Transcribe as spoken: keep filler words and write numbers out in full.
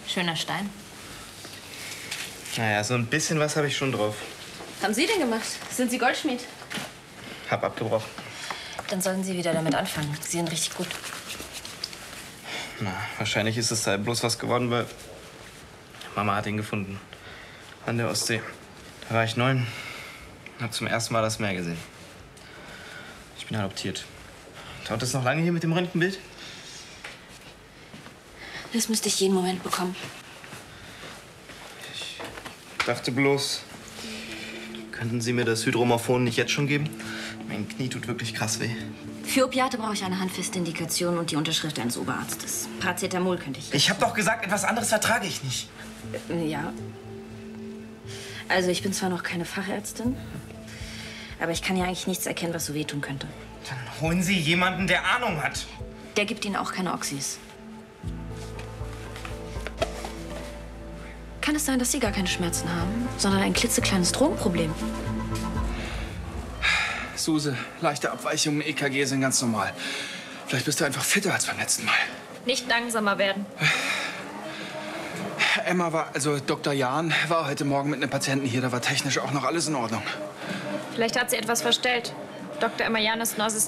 Schöner Stein. Naja, so ein bisschen was habe ich schon drauf. Was haben Sie denn gemacht? Sind Sie Goldschmied? Hab abgebrochen. Dann sollten Sie wieder damit anfangen. Sie sind richtig gut. Na, wahrscheinlich ist es da bloß was geworden, weil Mama hat ihn gefunden. An der Ostsee. Da war ich neun und hab zum ersten Mal das Meer gesehen. Ich bin adoptiert. Dauert das noch lange hier mit dem Röntgenbild? Das müsste ich jeden Moment bekommen. Ich dachte bloß, könnten Sie mir das Hydromorphon nicht jetzt schon geben? Mein Knie tut wirklich krass weh. Für Opiate brauche ich eine handfeste Indikation und die Unterschrift eines Oberarztes. Paracetamol könnte ich. Ich habe doch gesagt, etwas anderes vertrage ich nicht. Äh, ja. Also ich bin zwar noch keine Fachärztin, aber ich kann ja eigentlich nichts erkennen, was so wehtun könnte. Dann holen Sie jemanden, der Ahnung hat. Der gibt Ihnen auch keine Oxys. Kann es sein, dass Sie gar keine Schmerzen haben, sondern ein klitzekleines Drogenproblem? Suse, leichte Abweichungen im E K G sind ganz normal. Vielleicht bist du einfach fitter als beim letzten Mal. Nicht langsamer werden. Emma war, also Doktor Jahn war heute Morgen mit einem Patienten hier. Da war technisch auch noch alles in Ordnung. Vielleicht hat sie etwas verstellt. Doktor Emma Jahn ist ein Assistent.